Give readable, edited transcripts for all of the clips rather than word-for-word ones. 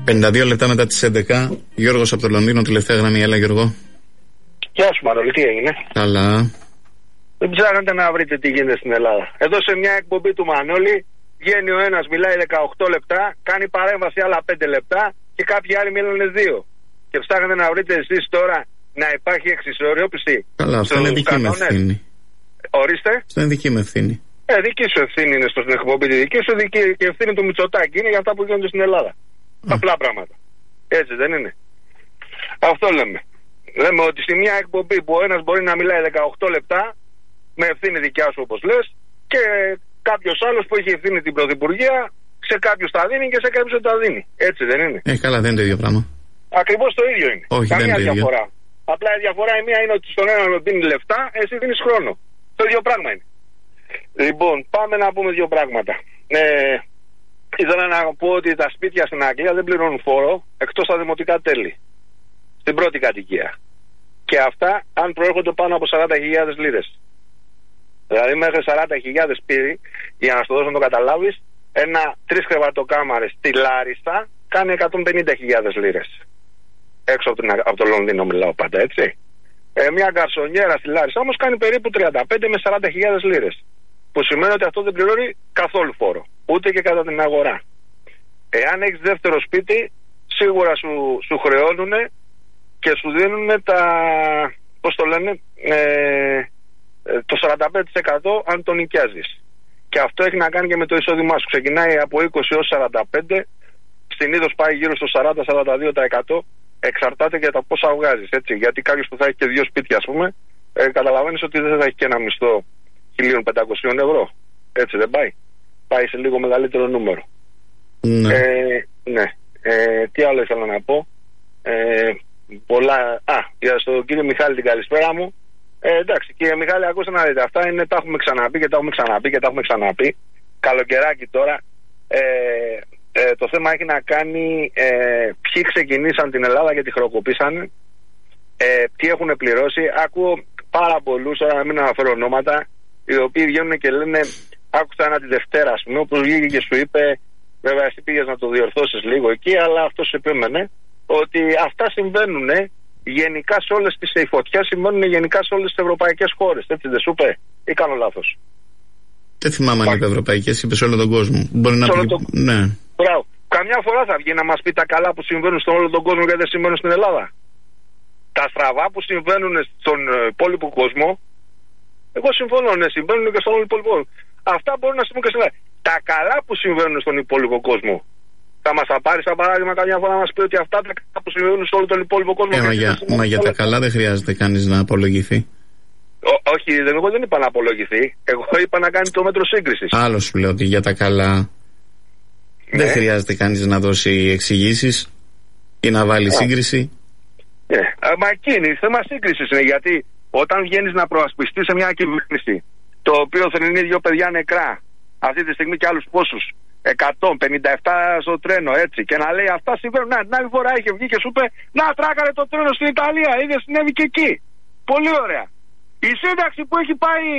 52 λεπτά μετά τις 11. Γιώργος από το Λονδίνο, τελευταία γραμμή. Έλα, Γιώργο. Γεια σου, Μανώλη, τι έγινε? Καλά. Δεν ψάχνετε να βρείτε τι γίνεται στην Ελλάδα. Εδώ σε μια εκπομπή του Μανώλη βγαίνει ο ένας, μιλάει 18 λεπτά, κάνει παρέμβαση άλλα 5 λεπτά και κάποιοι άλλοι μιλάνε 2. Και ψάχνετε να βρείτε εσείς τώρα να υπάρχει εξισορρόπηση. Καλά, αυτό είναι δική με ευθύνη. Ορίστε. Αυτό είναι δική με ευθύνη. Δική σου ευθύνη είναι στην εκπομπή, τη δική σου και ευθύνη του Μητσοτάκη είναι για αυτά που γίνονται στην Ελλάδα. Απλά πράγματα. Έτσι δεν είναι? Αυτό λέμε. Λέμε ότι σε μια εκπομπή που ο ένας μπορεί να μιλάει 18 λεπτά με ευθύνη δικιά σου όπως λες και κάποιος άλλος που έχει ευθύνη την Πρωθυπουργία σε κάποιους τα δίνει και σε κάποιους δεν τα δίνει. Έτσι δεν είναι? Καλά, δεν είναι το ίδιο πράγμα. Ακριβώς το ίδιο είναι. Όχι, καμία δεν είναι διαφορά. Απλά η διαφορά η μία είναι ότι στον έναν δίνει λεφτά, εσύ δίνεις χρόνο. Το ίδιο πράγμα είναι. Λοιπόν, πάμε να πούμε δύο πράγματα. Ήθελα να πω ότι τα σπίτια στην Αγγλία δεν πληρώνουν φόρο εκτός τα δημοτικά τέλη. Στην πρώτη κατοικία. Και αυτά αν προέρχονται πάνω από 40.000 λίρες. Δηλαδή μέχρι 40.000 πήρει, για να στο δώσω να το καταλάβεις, 3 κρεβατοκάμαρες στη Λάρισσα κάνει 150.000 λίρες. Έξω από το Λονδίνο μιλάω πάντα, έτσι. Μια γκαρσονιέρα στη Λάρισσα όμως κάνει περίπου 35 με 40.000 λίρες. Που σημαίνει ότι αυτό δεν πληρώνει καθόλου φόρο. Ούτε και κατά την αγορά. Εάν έχεις δεύτερο σπίτι, σίγουρα σου χρεώνουν και σου δίνουν τα, πώς το λένε, το 45% αν το νοικιάζεις. Και αυτό έχει να κάνει και με το εισόδημά σου. Ξεκινάει από 20 έως 45, συνήθως πάει γύρω στο 40-42%. Εξαρτάται για τα πόσα βγάζεις, έτσι. Γιατί κάποιος που θα έχει και 2 σπίτια, ας πούμε, καταλαβαίνεις ότι δεν θα έχει και ένα μισθό 1.500 ευρώ. Έτσι δεν πάει? Πάει σε λίγο μεγαλύτερο νούμερο. Ναι. Ναι. Τι άλλο ήθελα να πω? Για στον κύριο Μιχάλη την καλησπέρα μου. Εντάξει, κύριε Μιχάλη, ακούστε να δείτε. Αυτά είναι, τα έχουμε ξαναπεί και τα έχουμε ξαναπεί και τα έχουμε ξαναπεί. Καλοκαιράκι τώρα. Το θέμα έχει να κάνει ποιοι ξεκινήσαν την Ελλάδα και τη χρεοκοπήσανε, τι έχουν πληρώσει. Ακούω πάρα πολλούς, να μην αναφέρω ονόματα, οι οποίοι βγαίνουν και λένε, άκουσα ένα τη Δευτέρα, ας πούμε, που βγήκε και σου είπε, βέβαια εσύ πήγες να το διορθώσεις λίγο εκεί, αλλά αυτό σου επέμενε, ότι αυτά συμβαίνουν γενικά σε όλες τις φωτιές, συμβαίνουν γενικά σε όλες τις ευρωπαϊκές χώρες. Έτσι δεν σου είπε, ή κάνω λάθος? Δεν θυμάμαι αν είπε ευρωπαϊκές, είπε σε όλο τον κόσμο. Μπορεί να πει. Ναι. Μπράβο. Καμιά φορά θα βγει να μας πει τα καλά που συμβαίνουν στον όλο τον κόσμο και δεν συμβαίνουν στην Ελλάδα. Τα στραβά που συμβαίνουν στον υπόλοιπο κόσμο, εγώ συμφωνώ, ναι, συμβαίνουν και στον όλο υπόλοιπο κόσμο. Αυτά μπορούν να συμβούν και στην Ελλάδα. Τα καλά που συμβαίνουν στον υπόλοιπο κόσμο, θα μας τα πάρει σαν παράδειγμα καμιά φορά να μας πει ότι αυτά τα καλά που συμβαίνουν στον όλο τον υπόλοιπο κόσμο. Μα για τα καλά δεν χρειάζεται κανείς να απολογηθεί. Όχι, εγώ δεν είπα να απολογηθεί. Εγώ είπα να κάνει το μέτρο σύγκρισης. Άλλο σου λέω ότι για τα καλά δεν χρειάζεται κανείς να δώσει εξηγήσεις ή να βάλει σύγκριση. Μα εκεί είναι θέμα σύγκρισης είναι, γιατί όταν βγαίνεις να προασπιστείς σε μια κυβέρνηση το οποίο θρηνεί 2 παιδιά νεκρά αυτή τη στιγμή και άλλους πόσους 157 στο τρένο, έτσι, και να λέει αυτά συμβαίνουν. Να, την άλλη φορά είχε βγει και σου είπε να τράκαρε το τρένο στην Ιταλία, είδε συνέβη και εκεί. Πολύ ωραία. Η σύνταξη που έχει πάει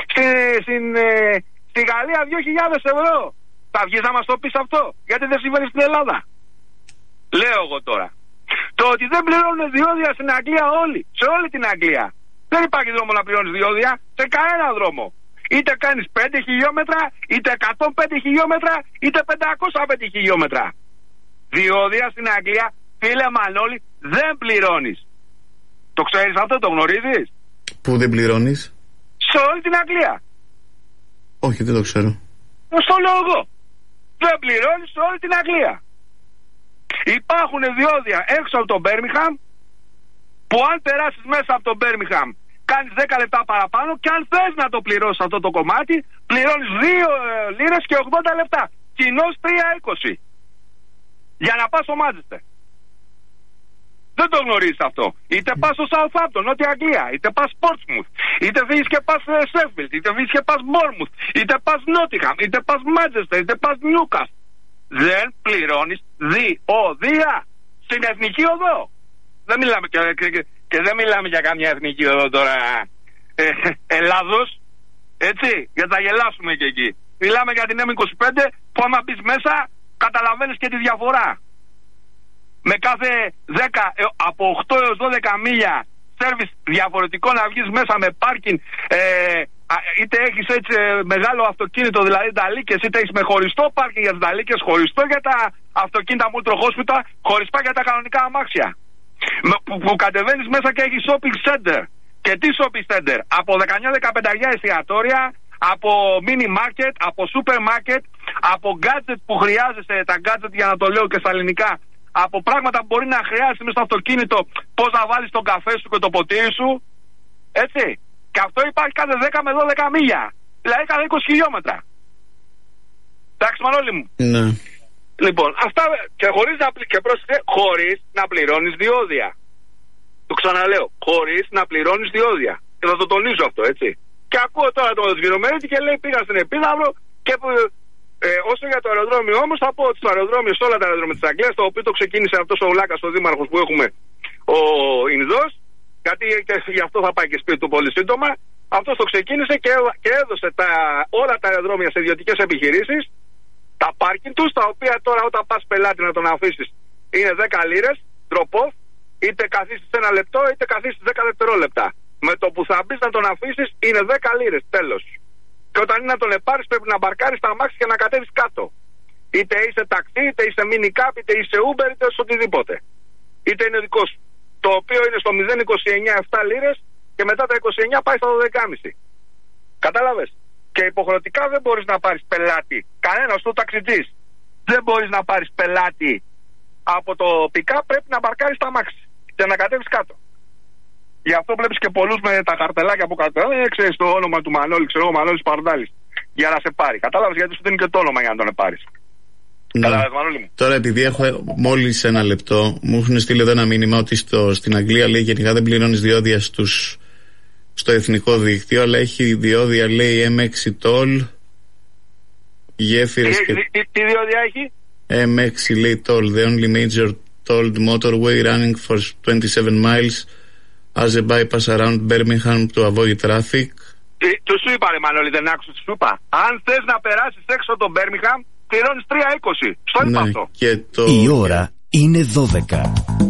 στη Γαλλία 2.000 ευρώ. Θα βγεις να μας το πεις αυτό? Γιατί δεν συμβαίνει στην Ελλάδα? Λέω εγώ τώρα. Το ότι δεν πληρώνουν διόδια στην Αγγλία όλοι, σε όλη την Αγγλία. Δεν υπάρχει δρόμο να πληρώνεις διόδια σε κανένα δρόμο. Είτε κάνεις 5 χιλιόμετρα, είτε 105 χιλιόμετρα, είτε 505 χιλιόμετρα. Διόδια στην Αγγλία, φίλε Μανώλη, δεν πληρώνεις. Το ξέρεις αυτό, το γνωρίζεις? Πού δεν πληρώνεις? Σε όλη την Αγγλία. Όχι, δεν το ξέρω. Στο λέω εγώ. Δεν πληρώνεις σε όλη την Αγγλία. Υπάρχουν διόδια έξω από τον Μπέρμιγχαμ που αν περάσεις μέσα από τον Μπέρμιγχαμ κάνεις 10 λεπτά παραπάνω και αν θες να το πληρώσεις αυτό το κομμάτι πληρώνεις 2 λίρες και 80 λεπτά. Κοινώς 3,20 για να πας στο Μάντσεστερ. Δεν το γνωρίζεις αυτό. Είτε πας στο Southampton, Νότια Αγγλία, είτε πας Portsmouth, είτε φύγεις και πας Sheffield, είτε φύγεις και πας Bournemouth, είτε πας Nottingham, είτε πας Manchester, είτε πας Newcastle. Δεν πληρώνεις διόδια στην εθνική οδό. Δεν μιλάμε και δεν μιλάμε για καμιά εθνική οδό τώρα Ελλάδος, έτσι, για να γελάσουμε και εκεί. Μιλάμε για την M25 που άμα μπεις μέσα καταλαβαίνεις και τη διαφορά. με κάθε 10, από 8 έως 12 μίλια σέρβις διαφορετικό να βγεις μέσα με πάρκινγκ, είτε έχεις έτσι μεγάλο αυτοκίνητο, δηλαδή νταλίκες, είτε έχεις με χωριστό πάρκινγκ για τις νταλίκες, χωριστό για τα αυτοκίνητα multi-hospital, χωριστά για τα κανονικά αμάξια. Που κατεβαίνεις μέσα και έχεις shopping center. Και τι shopping center? Από 19-15 εστιατόρια, από mini market, από super market, από gadget που χρειάζεσαι, τα gadget για να το λέω και στα ελληνικά, από πράγματα που μπορεί να χρειάζεσαι μέσα στο αυτοκίνητο, πώς να βάλεις τον καφέ σου και το ποτήρι σου, έτσι. Και αυτό υπάρχει κάθε 10 με 12 μίλια, δηλαδή κάθε 20 χιλιόμετρα. Εντάξει, Μανώλη μου. Ναι. Λοιπόν, αυτά και χωρίς να πληρώνεις διόδια. Το ξαναλέω, χωρίς να πληρώνεις διόδια. Και θα το τονίζω αυτό, έτσι. Και ακούω τώρα τον Σβηρομέριτη και λέει πήγα στην Επίδαυρο και όσο για το αεροδρόμιο όμως θα πω ότι στο αεροδρόμιο, σε όλα τα αεροδρόμια της Αγγλίας, το οποίο το ξεκίνησε αυτός ο Ουλάκας, ο δήμαρχος που έχουμε, ο Ινδός, γιατί και γι' αυτό θα πάει και σπίτι του πολύ σύντομα, αυτός το ξεκίνησε και έδωσε όλα τα αεροδρόμια σε ιδιωτικές επιχειρήσεις, τα πάρκινγκ τους, τα οποία τώρα όταν πας πελάτη να τον αφήσεις είναι 10 λίρες, drop-off, είτε καθίσεις ένα λεπτό είτε καθίσεις 10 δευτερόλεπτα. Με το που θα μπεις να τον αφήσεις είναι 10 λίρες, τέλος. Και όταν είναι να τον επάρεις πρέπει να μπαρκάρεις τα αμάξι και να κατέβεις κάτω. Είτε είσαι ταξί, είτε είσαι minicab, είτε είσαι Uber, είτε είσαι οτιδήποτε. Είτε είναι δικό σου. Το οποίο είναι στο 0,29 7 λίρες και μετά τα 29 πάει στα 12,5. Κατάλαβες? Και υποχρεωτικά δεν μπορείς να πάρεις πελάτη. Κανένας του ταξιτζής. Δεν μπορείς να πάρεις πελάτη από το πικά, πρέπει να μπαρκάρεις τα αμάξι και να κατέβεις κάτω. Γι' αυτό βλέπεις και πολλούς με τα καρτελάκια που κάτω. Ξέρεις το όνομα του Μανώλη, ξέρω εγώ, Μανώλης Παρδάλης. Για να σε πάρει. Κατάλαβες, γιατί σου δίνει και το όνομα για να τον πάρεις. Ναι. Κατάλαβες, Μανώλη μου. Τώρα, επειδή έχω μόλις ένα λεπτό, μου έχουν στείλει εδώ ένα μήνυμα ότι στην Αγγλία λέει γενικά δεν πληρώνεις διόδια στο εθνικό δίκτυο, αλλά έχει διόδια, λέει, M6 toll, γέφυρες και... Τι διόδια έχει? M6 λέει toll, the only major tolled motorway running for 27 miles as a bypass around Birmingham to avoid traffic. Του σου είπα, ρε Μανώλη, δεν άκουσες, σου είπα. Αν θες να περάσεις έξω τον Birmingham, πληρώνεις 3,20. Στο είπα αυτό. Η ώρα είναι 12.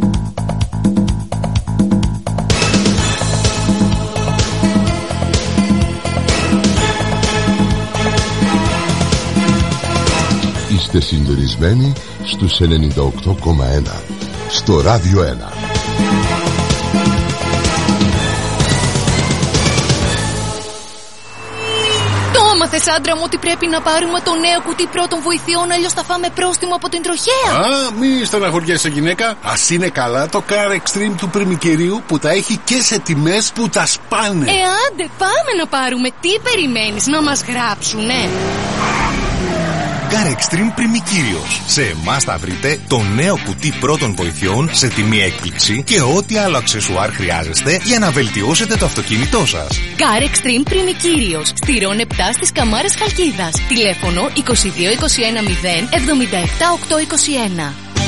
Είστε συντονισμένοι στους 98,1 στο Ράδιο 1. Έμαθες, άντρα μου, ότι πρέπει να πάρουμε το νέο κουτί πρώτων βοηθειών, αλλιώς θα φάμε πρόστιμο από την τροχέα. Α, μη στεναχωριέσαι, γυναίκα. Ας είναι καλά το Car Extreme του Πριμικυρίου που τα έχει και σε τιμές που τα σπάνε. Άντε, πάμε να πάρουμε. Τι περιμένεις, να μας γράψουνε? Car Extreme Πριμικύριος. Σε εμάς θα βρείτε το νέο κουτί πρώτων βοηθειών σε τιμή έκπληξη και ό,τι άλλο αξεσουάρ χρειάζεστε για να βελτιώσετε το αυτοκίνητό σας. Car Extreme Πριμικύριος. Στηρών 7 στις Καμάρες Χαλκίδας. Τηλέφωνο 22 21 0 77 821.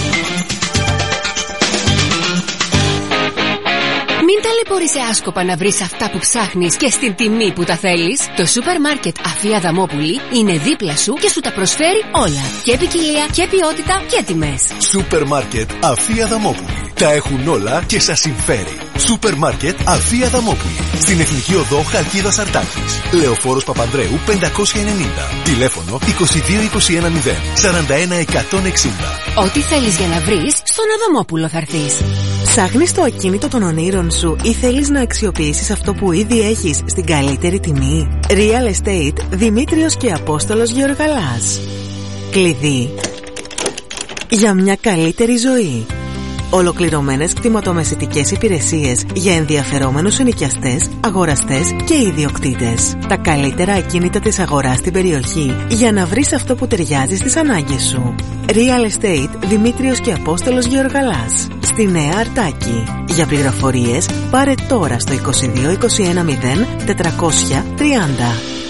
Μην ταλαιπωρείσαι άσκοπα να βρεις αυτά που ψάχνεις και στην τιμή που τα θέλεις. Το σούπερ μάρκετ Αφία Αδαμόπουλη είναι δίπλα σου και σου τα προσφέρει όλα. Και ποικιλία και ποιότητα και τιμές. Σούπερ μάρκετ Αφία Αδαμόπουλη. Τα έχουν όλα και σας συμφέρει. Σούπερ μάρκετ Αφία Αδαμόπουλη. Στην Εθνική Οδό Χαλκίδας Αρτάκης. Λεωφόρος Παπανδρέου 590. Τηλέφωνο 22 21 0 41 160. Ό,τι θέλεις για να βρεις, στον Αδαμόπουλο θα έρθεις. Ψάχνεις το ακίνητο των ονείρων σου ή θέλεις να αξιοποιήσεις αυτό που ήδη έχεις στην καλύτερη τιμή? Real Estate Δημήτριος και Απόστολος Γεωργαλάς. Κλειδί για μια καλύτερη ζωή. Ολοκληρωμένες κτηματομεσητικές υπηρεσίες για ενδιαφερόμενους ενοικιαστές, αγοραστές και ιδιοκτήτες. Τα καλύτερα ακίνητα της αγοράς στην περιοχή για να βρεις αυτό που ταιριάζει στις ανάγκες σου. Real Estate Δημήτριος και Απόστολος Γεωργαλάς. Στη Νέα Αρτάκη. Για πληροφορίες πάρε τώρα στο 22 21 0 430.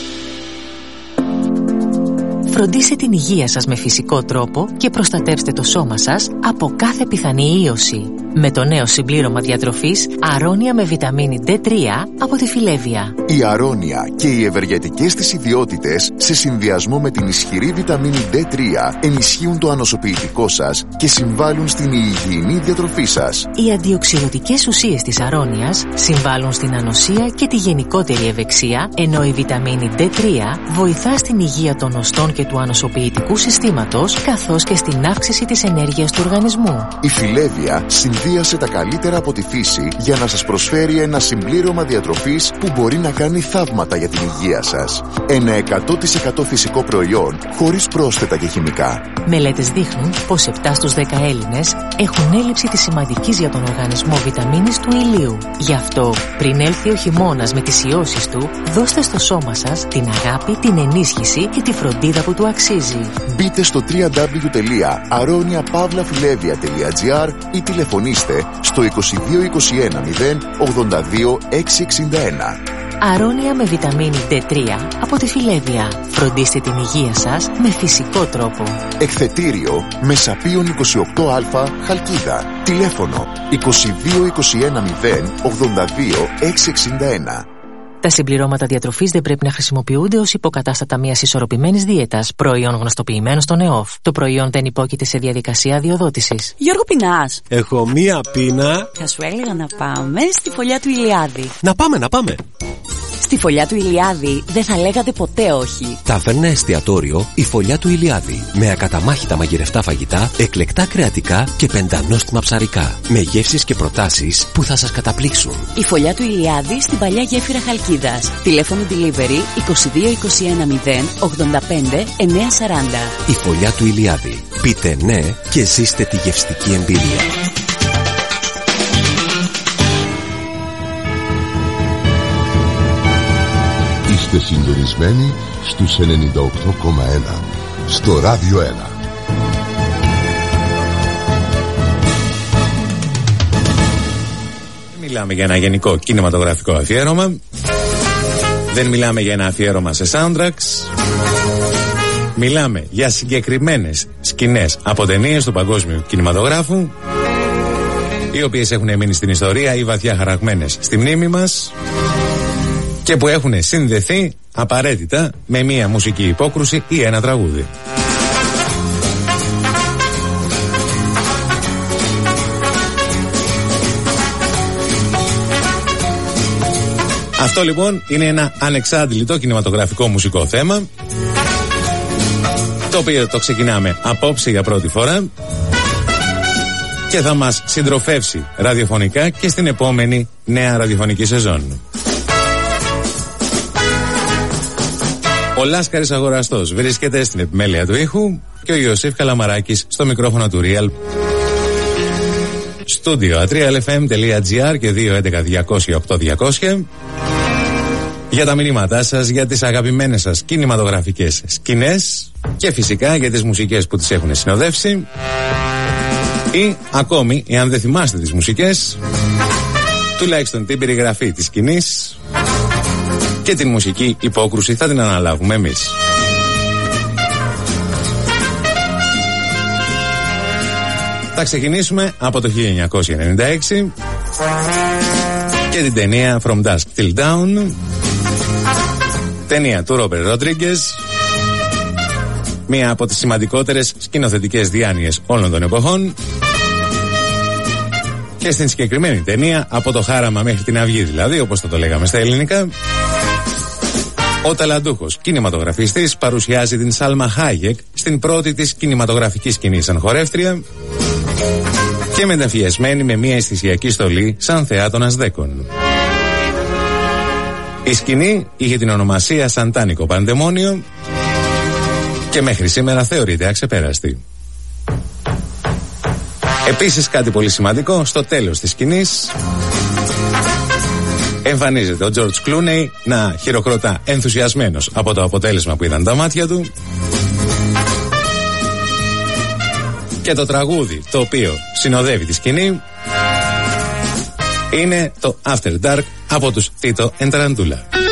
Φροντίστε την υγεία σας με φυσικό τρόπο και προστατεύστε το σώμα σας από κάθε πιθανή ίωση. Με το νέο συμπλήρωμα διατροφής Αρώνια με βιταμίνη D3 από τη Φιλέβια. Η Αρώνια και οι ευεργετικές της ιδιότητες σε συνδυασμό με την ισχυρή βιταμίνη D3 ενισχύουν το ανοσοποιητικό σας και συμβάλλουν στην υγιεινή διατροφή σας. Οι αντιοξυδοτικές ουσίες της αρώνιας συμβάλλουν στην ανοσία και τη γενικότερη ευεξία, ενώ η βιταμίνη D3 βοηθά στην υγεία των οστών και του ανοσοποιητικού συστήματος, καθώς και στην αύξηση της ενέργειας του οργανισμού. Η Φιλέβια συνδύασε τα καλύτερα από τη φύση για να σας προσφέρει ένα συμπλήρωμα διατροφής που μπορεί να κάνει θαύματα για την υγεία σας. Ένα 100% φυσικό προϊόν χωρίς πρόσθετα και χημικά. Μελέτες δείχνουν πως 7 στους 10 Έλληνες έχουν έλλειψη της σημαντικής για τον οργανισμό βιταμίνης του ηλίου. Γι' αυτό, πριν έλθει ο χειμώνας με τις ιώσεις του, δώστε στο σώμα σας την αγάπη, την ενίσχυση και τη φροντίδα που του αξίζει. Μπείτε στο www.aroniapavlafilevia.gr ή τηλεφωνήστε στο 2221 082 661. Αρώνια με βιταμίνη D3 από τη Φιλέβια. Φροντίστε την υγεία σας με φυσικό τρόπο. Εκθετήριο Μεσαπίων 28α Χαλκίδα. Τηλέφωνο 2221 082 661. Τα συμπληρώματα διατροφής δεν πρέπει να χρησιμοποιούνται ως υποκατάστατα μιας ισορροπημένης δίαιτας, προϊόν γνωστοποιημένο στον ΕΟΦ. Το προϊόν δεν υπόκειται σε διαδικασία αδειοδότησης. Γιώργο, πεινάς? Έχω μία πείνα. Θα σου έλεγα να πάμε στη φωλιά του Ηλιάδη. Να πάμε. Στη φωλιά του Ηλιάδη δεν θα λέγατε ποτέ όχι. Ταβέρνα εστιατόριο η φωλιά του Ηλιάδη. Με ακαταμάχητα μαγειρευτά φαγητά, εκλεκτά κρεατικά και πεντανόστιμα ψαρικά. Με γεύσεις και προτάσεις που θα σας καταπλήξουν. Η φωλιά του Ηλιάδη στην παλιά γέφυρα Χαλκίδας. Τηλέφωνο delivery 2221 085 940. Η φωλιά του Ηλιάδη. Πείτε ναι και ζήστε τη γευστική εμπειρία. Είστε συντονισμένοι στους 98,1 στο Ράδιο 1. Δεν μιλάμε για ένα γενικό κινηματογραφικό αφιέρωμα. Δεν μιλάμε για ένα αφιέρωμα σε soundtracks. Μιλάμε για συγκεκριμένες σκηνές από ταινίες του παγκόσμιου κινηματογράφου, οι οποίες έχουν μείνει στην ιστορία ή βαθιά χαραγμένες στη μνήμη μας και που έχουν συνδεθεί απαραίτητα με μία μουσική υπόκρουση ή ένα τραγούδι. Αυτό λοιπόν είναι ένα ανεξάντλητο κινηματογραφικό μουσικό θέμα, το οποίο το ξεκινάμε απόψε για πρώτη φορά και θα μας συντροφεύσει ραδιοφωνικά και στην επόμενη νέα ραδιοφωνική σεζόν. Ο Λάσκαρης Αγοραστός βρίσκεται στην επιμέλεια του ήχου και ο Ιωσήφ Καλαμαράκης στο μικρόφωνο του Real. Στούντιο atrialfm.gr και 211-200-8200 για τα μηνύματά σας, για τις αγαπημένες σας κινηματογραφικές σκηνές και φυσικά για τις μουσικές που τις έχουν συνοδεύσει, ή ακόμη, εάν δεν θυμάστε τις μουσικές, τουλάχιστον την περιγραφή της σκηνής και την μουσική υπόκρουση θα την αναλάβουμε εμείς. Θα ξεκινήσουμε από το 1996 και την ταινία From Dusk Till Dawn, ταινία του Ρόμπερτ Ροντρίγκες, μία από τις σημαντικότερες σκηνοθετικές διάνοιες όλων των εποχών, και στην συγκεκριμένη ταινία, από το χάραμα μέχρι την αυγή δηλαδή, όπως θα το λέγαμε στα ελληνικά, ο ταλαντούχος κινηματογραφιστής παρουσιάζει την Σάλμα Χάγεκ στην πρώτη της κινηματογραφική σκηνή σαν χορεύτρια και μεταφιεσμένη με μια αισθησιακή στολή σαν θεά των Ασδέκων. Η σκηνή είχε την ονομασία Σαντάνικο Παντεμόνιο και μέχρι σήμερα θεωρείται αξεπέραστη. Επίσης, κάτι πολύ σημαντικό, στο τέλος της σκηνής εμφανίζεται ο Τζορτζ Κλούνεϊ να χειροκροτά ενθουσιασμένος από το αποτέλεσμα που είδαν τα μάτια του, και το τραγούδι το οποίο συνοδεύει τη σκηνή είναι το After Dark από τους Tito and Tarantula.